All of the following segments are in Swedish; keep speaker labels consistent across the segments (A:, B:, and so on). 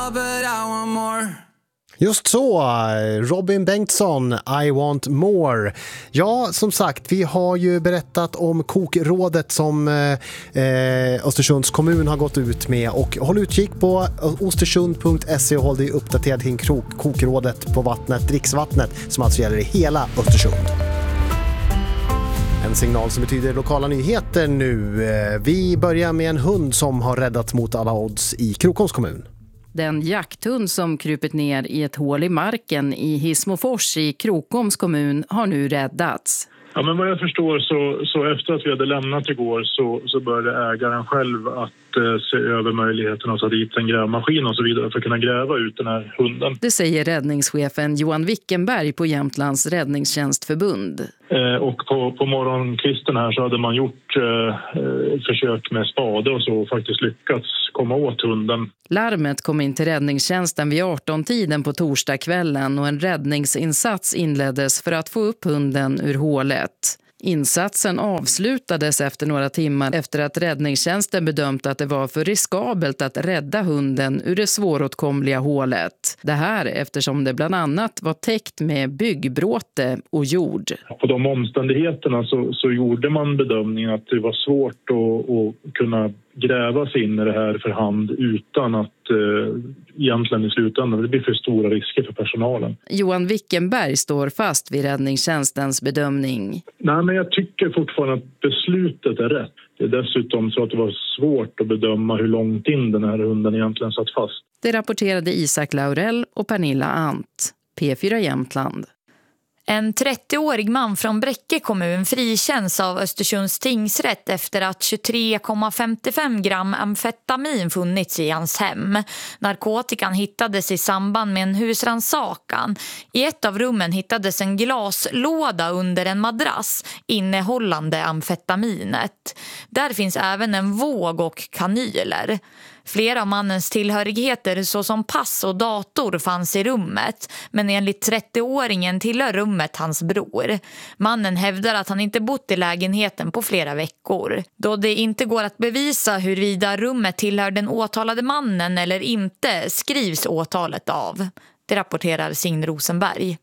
A: all, but I want more.
B: Just så, Robin Bengtsson, I want more. Ja, som sagt, vi har ju berättat om kokrådet som Östersunds kommun har gått ut med. Och håll utkik på ostersund.se och håll dig uppdaterad kring kokrådet på vattnet, dricksvattnet, som alltså gäller i hela Östersund. En signal som betyder lokala nyheter nu. Vi börjar med en hund som har räddats mot alla odds i Krokoms kommun.
C: Den jakthund som krupit ner i ett hål i marken i Hissmofors i Krokoms kommun har nu räddats.
D: Ja, men vad jag förstår så efter att vi hade lämnat igår så började ägaren själv att se över möjligheten att ta dit en grävmaskin och så vidare för att kunna gräva ut den här hunden.
C: Det säger räddningschefen Johan Wickenberg på Jämtlands räddningstjänstförbund.
D: Och på morgonkvisten här så hade man gjort försök med spade och så faktiskt lyckats komma åt hunden.
C: Larmet kom in till räddningstjänsten vid 18-tiden på torsdagskvällen och en räddningsinsats inleddes för att få upp hunden ur hålet. Insatsen avslutades efter några timmar efter att räddningstjänsten bedömt att det var för riskabelt att rädda hunden ur det svåråtkomliga hålet. Det här eftersom det bland annat var täckt med byggbråte och jord.
D: På de omständigheterna så gjorde man bedömningen att det var svårt att kunna gräva sig in i det här för hand utan att egentligen i slutändan det blir för stora risker för personalen.
C: Johan Wickenberg står fast vid räddningstjänstens bedömning.
D: Nej, men jag tycker fortfarande att beslutet är rätt. Det är dessutom så att det var svårt att bedöma hur långt in den här hunden egentligen satt fast.
C: Det rapporterade Isak Laurell och Pernilla Ant, P4 Jämtland.
E: En 30-årig man från Bräcke kommun frikänns av Östersunds tingsrätt efter att 23,55 gram amfetamin funnits i hans hem. Narkotikan hittades i samband med en husrannsakan. I ett av rummen hittades en glaslåda under en madrass innehållande amfetaminet. Där finns även en våg och kanyler. Flera av mannens tillhörigheter såsom pass och dator fanns i rummet, men enligt 30-åringen tillhör rummet hans bror. Mannen hävdar att han inte bott i lägenheten på flera veckor. Då det inte går att bevisa huruvida rummet tillhör den åtalade mannen eller inte skrivs åtalet av. Det rapporterar Signe Rosenberg.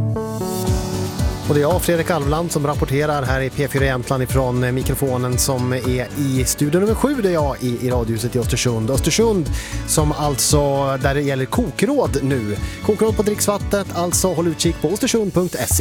B: Och det är jag, Fredrik Alvland, som rapporterar här i P4 Jämtland ifrån mikrofonen som är i studio nummer 7 där jag i radiohuset i Östersund. Östersund som alltså, där det gäller kokråd nu. Kokråd på dricksvattnet, alltså håll utkik på ostersund.se.